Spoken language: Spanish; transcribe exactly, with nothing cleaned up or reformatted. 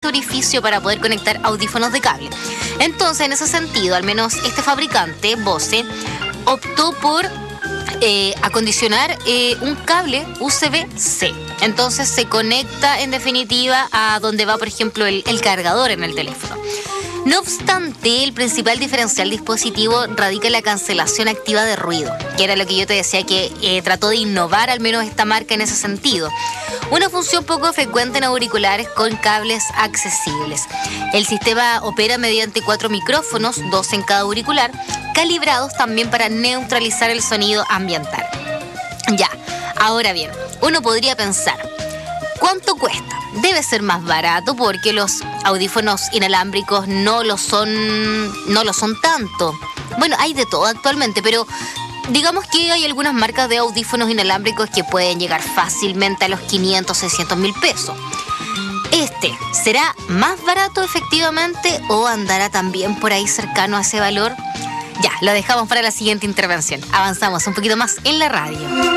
orificio para poder conectar audífonos de cable. Entonces, en ese sentido, al menos este fabricante, Bose, optó por eh, acondicionar eh, un cable U S B C. Entonces se conecta en definitiva a donde va, por ejemplo, el, el cargador en el teléfono. No obstante, el principal diferencial dispositivo radica en la cancelación activa de ruido, que era lo que yo te decía que eh, trató de innovar al menos esta marca en ese sentido. Una función poco frecuente en auriculares con cables accesibles. El sistema opera mediante cuatro micrófonos, dos en cada auricular, calibrados también para neutralizar el sonido ambiental. Ya, ahora bien, uno podría pensar, ¿cuánto cuesta? Debe ser más barato porque los audífonos inalámbricos no lo son, no lo son tanto. Bueno, hay de todo actualmente, pero digamos que hay algunas marcas de audífonos inalámbricos que pueden llegar fácilmente a los quinientos, seiscientos mil pesos. ¿Este será más barato efectivamente o andará también por ahí cercano a ese valor? Ya, lo dejamos para la siguiente intervención. Avanzamos un poquito más en la radio.